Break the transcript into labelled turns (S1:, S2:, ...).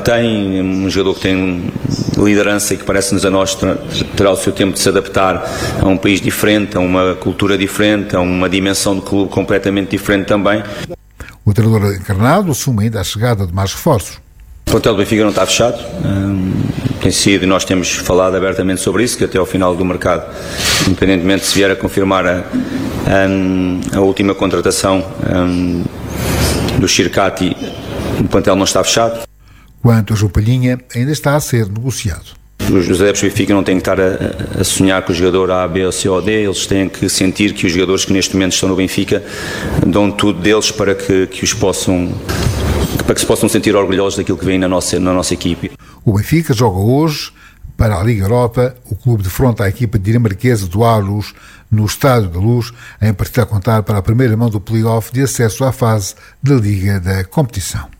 S1: tem, um jogador que tem liderança e que parece-nos a nós terá o seu tempo de se adaptar a um país diferente, a uma cultura diferente, a uma dimensão de clube completamente diferente também.
S2: O treinador encarnado assume ainda a chegada de mais reforços.
S1: O plantel do Benfica não está fechado, tem sido, nós temos falado abertamente sobre isso, que até ao final do mercado, independentemente se vier a confirmar a última contratação do Xircati, o plantel não está fechado.
S2: Quanto a João Palhinha, ainda está a ser negociado.
S1: Os adeptos do Benfica não têm que estar a sonhar com o jogador A, B, C ou D, eles têm que sentir que os jogadores que neste momento estão no Benfica dão tudo deles para que se possam sentir orgulhosos daquilo que vem na nossa equipe.
S2: O Benfica joga hoje para a Liga Europa. O clube defronta a equipa dinamarquesa do Aarhus no Estádio da Luz, em partida a contar para a primeira mão do play-off de acesso à fase da Liga da competição.